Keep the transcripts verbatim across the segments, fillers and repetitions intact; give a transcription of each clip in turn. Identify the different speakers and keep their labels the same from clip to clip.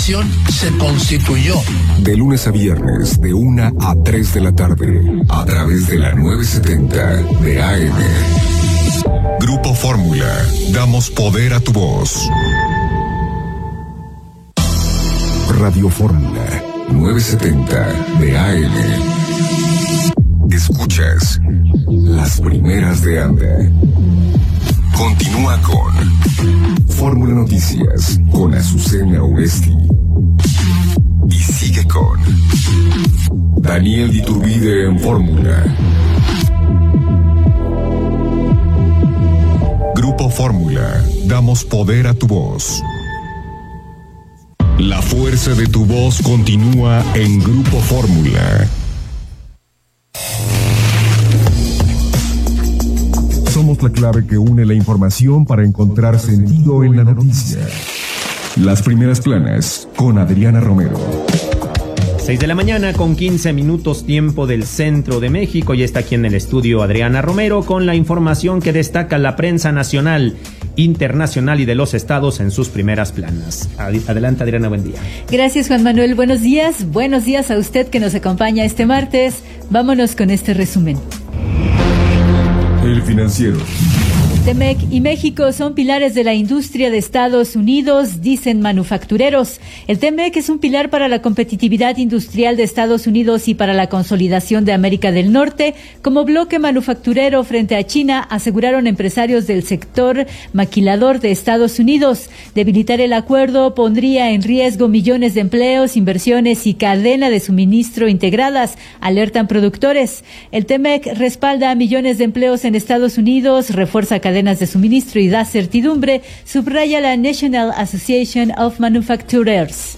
Speaker 1: Se constituyó.
Speaker 2: De lunes a viernes, de una a tres de la tarde, a través de la novecientos setenta de A M. Grupo Fórmula, damos poder a tu voz. Radio Fórmula, novecientos setenta de A M. Escuchas las primeras de Anda. Continúa con Fórmula Noticias con Azucena Oresti. Y sigue con Daniel Iturbide en Fórmula. Grupo Fórmula, damos poder a tu voz. La fuerza de tu voz continúa en Grupo Fórmula. Somos la clave que une la información para encontrar sentido en la noticia. Las primeras planas con Adriana Romero.
Speaker 3: seis de la mañana con quince minutos tiempo del centro de México. Y está aquí en el estudio Adriana Romero con la información que destaca la prensa nacional, internacional y de los estados en sus primeras planas. Adelante, Adriana, buen día.
Speaker 4: Gracias, Juan Manuel. Buenos días. Buenos días a usted que nos acompaña este martes. Vámonos con este resumen.
Speaker 2: El Financiero.
Speaker 4: Temec y México son pilares de la industria de Estados Unidos, dicen manufactureros. El Temec es un pilar para la competitividad industrial de Estados Unidos y para la consolidación de América del Norte. Como bloque manufacturero frente a China, aseguraron empresarios del sector maquilador de Estados Unidos. Debilitar el acuerdo pondría en riesgo millones de empleos, inversiones y cadena de suministro integradas, alertan productores. El Temec respalda a millones de empleos en Estados Unidos, refuerza cadenas de suministro y da certidumbre, subraya la National Association of Manufacturers.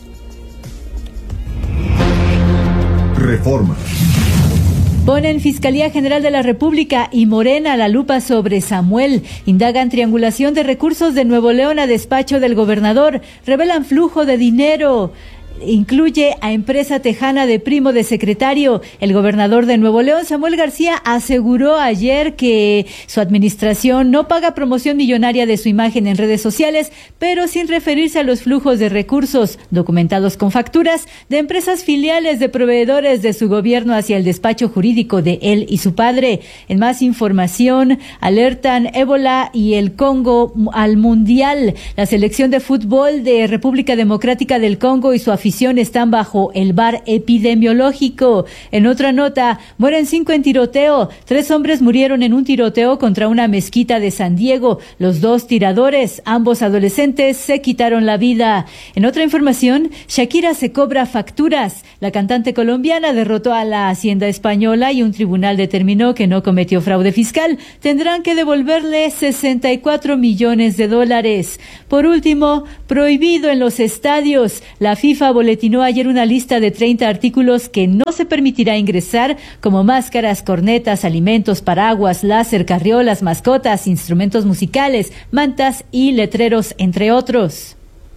Speaker 2: Reforma.
Speaker 4: Ponen Fiscalía General de la República y Morena la lupa sobre Samuel. Indagan triangulación de recursos de Nuevo León a despacho del gobernador. Revelan flujo de dinero. Incluye a empresa tejana de primo de secretario. El gobernador de Nuevo León, Samuel García, aseguró ayer que su administración no paga promoción millonaria de su imagen en redes sociales, pero sin referirse a los flujos de recursos documentados con facturas de empresas filiales de proveedores de su gobierno hacia el despacho jurídico de él y su padre. En más información, alertan ébola y el Congo al Mundial. La selección de fútbol de República Democrática del Congo y su afición están bajo el bar epidemiológico. En otra nota, mueren cinco en tiroteo. Tres hombres murieron en un tiroteo contra una mezquita de San Diego. Los dos tiradores, ambos adolescentes, se quitaron la vida. En otra información, Shakira se cobra facturas. La cantante colombiana derrotó a la Hacienda española y un tribunal determinó que no cometió fraude fiscal. Tendrán que devolverle sesenta y cuatro millones de dólares. Por último, prohibido en los estadios. La FIFA boletinó ayer una lista de treinta artículos que no se permitirá ingresar, como máscaras, cornetas, alimentos, paraguas, láser, carriolas, mascotas, instrumentos musicales, mantas y letreros, entre otros.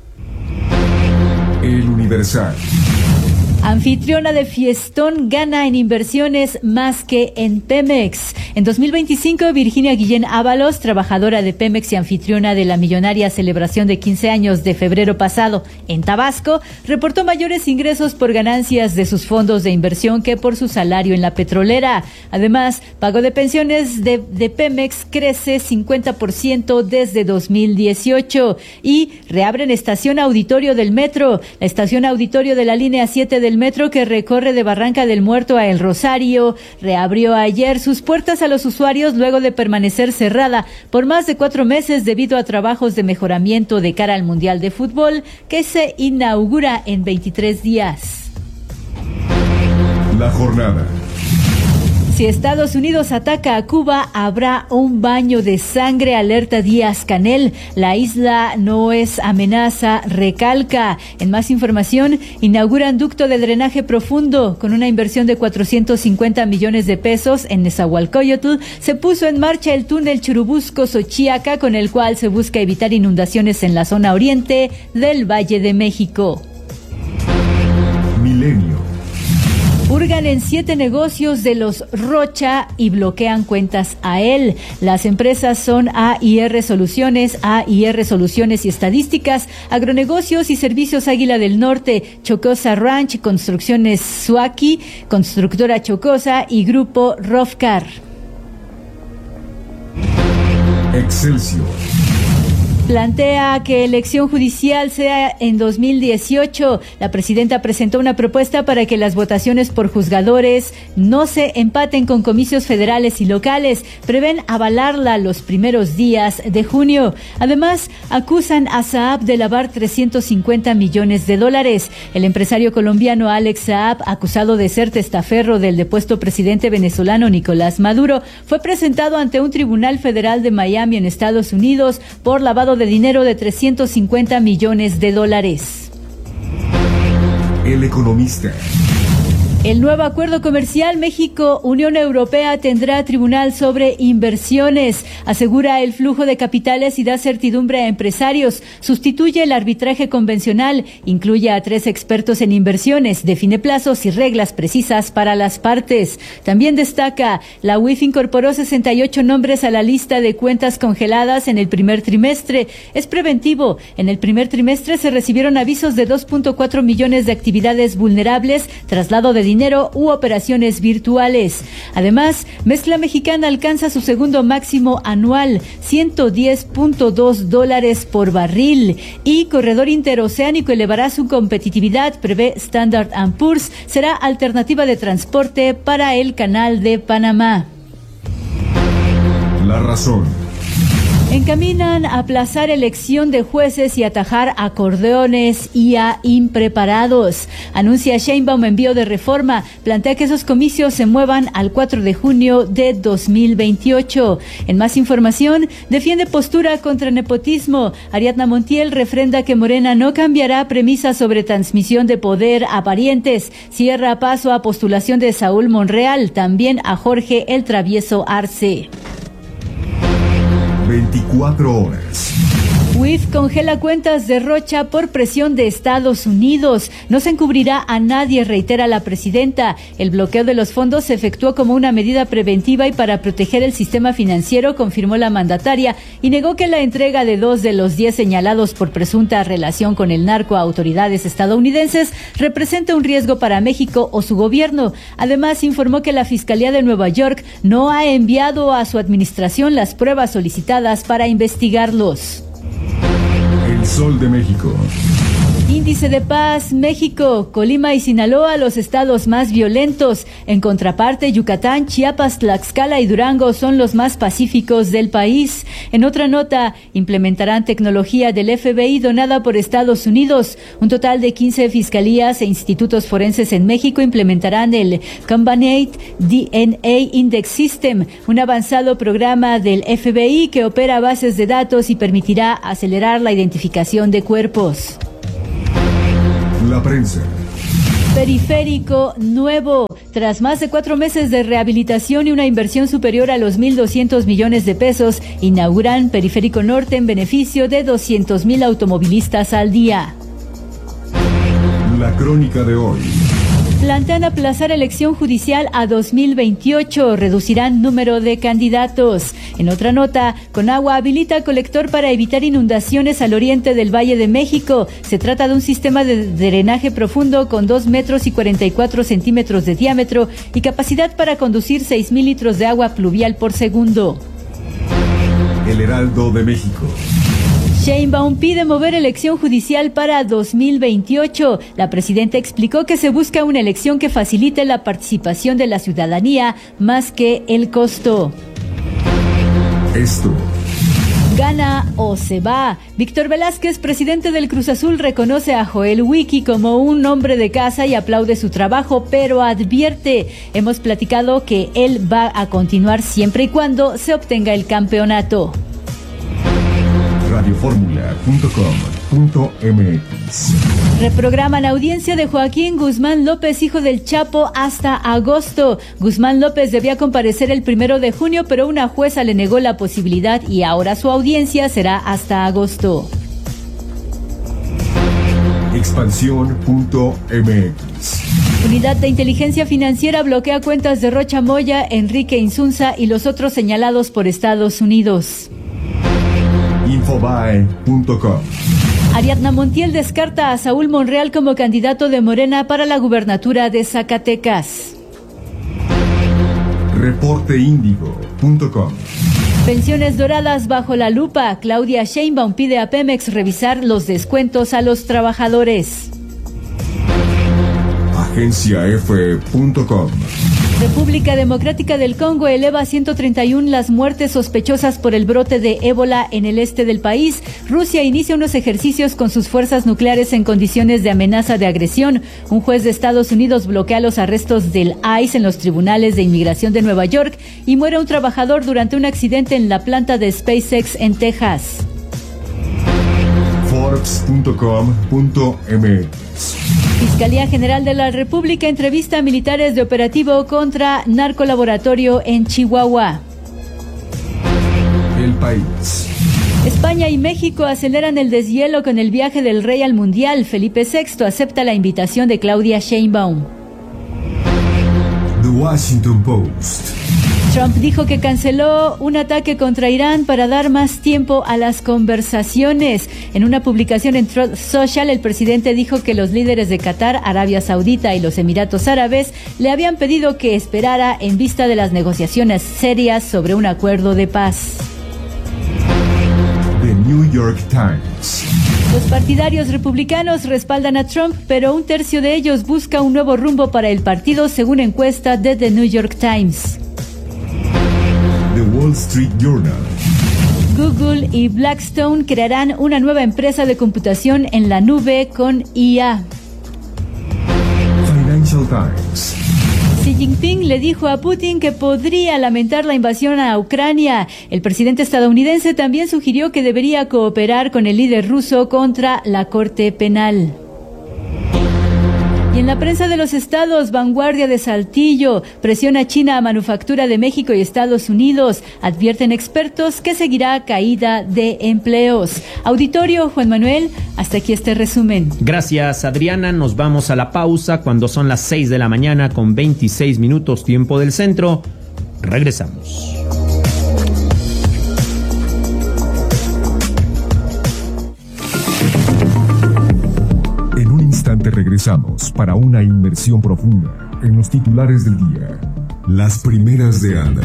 Speaker 2: El Universal.
Speaker 4: Anfitriona de Fiestón gana en inversiones más que en Pemex. En dos mil veinticinco, Virginia Guillén Ábalos, trabajadora de Pemex y anfitriona de la millonaria celebración de quince años de febrero pasado en Tabasco, reportó mayores ingresos por ganancias de sus fondos de inversión que por su salario en la petrolera. Además, pago de pensiones de, de Pemex crece cincuenta por ciento desde dos mil dieciocho y reabren estación auditorio del metro. La estación auditorio de la línea siete del metro que recorre de Barranca del Muerto a El Rosario reabrió ayer sus puertas a los usuarios luego de permanecer cerrada por más de cuatro meses debido a trabajos de mejoramiento de cara al Mundial de Fútbol que se inaugura en veintitrés días.
Speaker 2: La jornada.
Speaker 4: Si Estados Unidos ataca a Cuba, habrá un baño de sangre, alerta Díaz-Canel. La isla no es amenaza, recalca. En más información, inauguran ducto de drenaje profundo con una inversión de cuatrocientos cincuenta millones de pesos en Nezahualcóyotl. Se puso en marcha el túnel Churubusco-Xochiaca, con el cual se busca evitar inundaciones en la zona oriente del Valle de México.
Speaker 2: Milenio.
Speaker 4: Hurgan en siete negocios de los Rocha y bloquean cuentas a él. Las empresas son A I R Soluciones, A I R Soluciones y Estadísticas, Agronegocios y Servicios Águila del Norte, Chocosa Ranch, Construcciones Suaki, Constructora Chocosa y Grupo Rofcar.
Speaker 2: Excelsior
Speaker 4: Plantea que elección judicial sea en dos mil dieciocho. La presidenta presentó una propuesta para que las votaciones por juzgadores no se empaten con comicios federales y locales. Prevén avalarla los primeros días de junio. Además, acusan a Saab de lavar trescientos cincuenta millones de dólares. El empresario colombiano Alex Saab, acusado de ser testaferro del depuesto presidente venezolano Nicolás Maduro, fue presentado ante un tribunal federal de Miami en Estados Unidos por lavado de dinero de trescientos cincuenta millones de dólares.
Speaker 2: El Economista.
Speaker 4: El nuevo acuerdo comercial México-Unión Europea tendrá tribunal sobre inversiones, asegura el flujo de capitales y da certidumbre a empresarios, sustituye el arbitraje convencional, incluye a tres expertos en inversiones, define plazos y reglas precisas para las partes. También destaca, la U I F incorporó sesenta y ocho nombres a la lista de cuentas congeladas en el primer trimestre. Es preventivo. En el primer trimestre se recibieron avisos de dos punto cuatro millones de actividades vulnerables, traslado de dinero dinero u operaciones virtuales. Además, Mezcla Mexicana alcanza su segundo máximo anual, ciento diez punto dos dólares por barril, y Corredor Interoceánico elevará su competitividad, prevé Standard and Poor's, será alternativa de transporte para el Canal de Panamá.
Speaker 2: La Razón.
Speaker 4: Encaminan a aplazar elección de jueces y atajar acordeones y a impreparados. Anuncia Sheinbaum envío de reforma. Plantea que esos comicios se muevan al cuatro de junio de dos mil veintiocho. En más información, defiende postura contra nepotismo. Ariadna Montiel refrenda que Morena no cambiará premisas sobre transmisión de poder a parientes. Cierra paso a postulación de Saúl Monreal, también a Jorge el Travieso Arce.
Speaker 2: veinticuatro horas.
Speaker 4: U I F congela cuentas de Rocha por presión de Estados Unidos. No se encubrirá a nadie, reitera la presidenta. El bloqueo de los fondos se efectuó como una medida preventiva y para proteger el sistema financiero, confirmó la mandataria, y negó que la entrega de dos de los diez señalados por presunta relación con el narco a autoridades estadounidenses representa un riesgo para México o su gobierno. Además, informó que la Fiscalía de Nueva York no ha enviado a su administración las pruebas solicitadas para investigarlos.
Speaker 2: El Sol de México.
Speaker 4: Índice de paz, México, Colima y Sinaloa, los estados más violentos. En contraparte, Yucatán, Chiapas, Tlaxcala y Durango son los más pacíficos del país. En otra nota, implementarán tecnología del F B I donada por Estados Unidos. Un total de quince fiscalías e institutos forenses en México implementarán el Combined D N A Index System, un avanzado programa del F B I que opera bases de datos y permitirá acelerar la identificación de cuerpos.
Speaker 2: La prensa.
Speaker 4: Periférico nuevo. Tras más de cuatro meses de rehabilitación y una inversión superior a los mil doscientos millones de pesos, inauguran Periférico Norte en beneficio de doscientos mil automovilistas al día.
Speaker 2: La crónica de hoy.
Speaker 4: Plantean aplazar elección judicial a dos mil veintiocho, reducirán número de candidatos. En otra nota, Conagua habilita colector para evitar inundaciones al oriente del Valle de México. Se trata de un sistema de drenaje profundo con dos metros y cuarenta y cuatro centímetros de diámetro y capacidad para conducir seis mil litros de agua pluvial por segundo.
Speaker 2: El Heraldo de México.
Speaker 4: Sheinbaum pide mover elección judicial para dos mil veintiocho. La presidenta explicó que se busca una elección que facilite la participación de la ciudadanía más que el costo.
Speaker 2: Esto.
Speaker 4: Gana o se va. Víctor Velázquez, presidente del Cruz Azul, reconoce a Joel Wiki como un hombre de casa y aplaude su trabajo, pero advierte, hemos platicado que él va a continuar siempre y cuando se obtenga el campeonato.
Speaker 2: radioformula punto com punto m x.
Speaker 4: Reprograman audiencia de Joaquín Guzmán López, hijo del Chapo, hasta agosto. Guzmán López debía comparecer el primero de junio, pero una jueza le negó la posibilidad y ahora su audiencia será hasta agosto.
Speaker 2: Expansión punto m x.
Speaker 4: Unidad de Inteligencia Financiera bloquea cuentas de Rocha Moya, Enrique Insunza y los otros señalados por Estados Unidos.
Speaker 2: Infobae punto com.
Speaker 4: Ariadna Montiel descarta a Saúl Monreal como candidato de Morena para la gubernatura de Zacatecas.
Speaker 2: reporte índigo punto com.
Speaker 4: Pensiones doradas bajo la lupa. Claudia Sheinbaum pide a Pemex revisar los descuentos a los trabajadores.
Speaker 2: agencia efe punto com.
Speaker 4: República Democrática del Congo eleva a ciento treinta y uno las muertes sospechosas por el brote de ébola en el este del país. Rusia inicia unos ejercicios con sus fuerzas nucleares en condiciones de amenaza de agresión. Un juez de Estados Unidos bloquea los arrestos del I C E en los tribunales de inmigración de Nueva York y muere un trabajador durante un accidente en la planta de SpaceX en Texas.
Speaker 2: forbes punto com punto eme equis.
Speaker 4: Fiscalía General de la República entrevista a militares de operativo contra narcolaboratorio en Chihuahua.
Speaker 2: El País.
Speaker 4: España y México aceleran el deshielo con el viaje del rey al Mundial. Felipe sexto acepta la invitación de Claudia Sheinbaum.
Speaker 2: The Washington Post.
Speaker 4: Trump dijo que canceló un ataque contra Irán para dar más tiempo a las conversaciones. En una publicación en Truth Social, el presidente dijo que los líderes de Qatar, Arabia Saudita y los Emiratos Árabes le habían pedido que esperara en vista de las negociaciones serias sobre un acuerdo de paz.
Speaker 2: The New York Times.
Speaker 4: Los partidarios republicanos respaldan a Trump, pero un tercio de ellos busca un nuevo rumbo para el partido, según encuesta de The New York Times.
Speaker 2: The Wall Street Journal.
Speaker 4: Google y Blackstone crearán una nueva empresa de computación en la nube con I A.
Speaker 2: Financial Times.
Speaker 4: Xi Jinping le dijo a Putin que podría lamentar la invasión a Ucrania. El presidente estadounidense también sugirió que debería cooperar con el líder ruso contra la Corte Penal. Y en la prensa de los estados, Vanguardia de Saltillo presiona China a manufactura de México y Estados Unidos. Advierten expertos que seguirá caída de empleos. Auditorio, Juan Manuel, hasta aquí este resumen.
Speaker 3: Gracias, Adriana. Nos vamos a la pausa cuando son las seis de la mañana con veintiséis minutos tiempo del centro. Regresamos.
Speaker 2: Regresamos para una inmersión profunda en los titulares del día. Las primeras de Ana.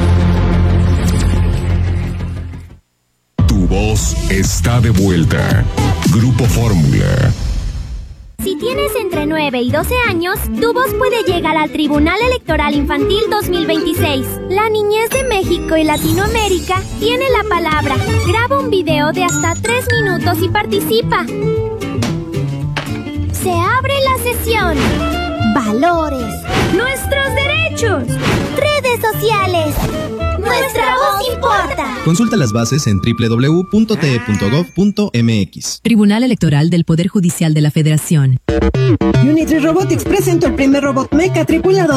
Speaker 2: Tu voz está de vuelta. Grupo Fórmula.
Speaker 5: Si tienes entre nueve y doce años, tu voz puede llegar al Tribunal Electoral Infantil dos mil veintiséis. La niñez de México y Latinoamérica tiene la palabra. Graba un video de hasta tres minutos y participa. Se abre la sesión. Valores. Nuestros derechos. Redes sociales. Nuestra voz importa.
Speaker 6: Consulta las bases en doble u doble u doble u punto t e punto gov punto m x.
Speaker 7: Tribunal Electoral del Poder Judicial de la Federación.
Speaker 8: Unitree Robotics presentó el primer robot mecha tripulado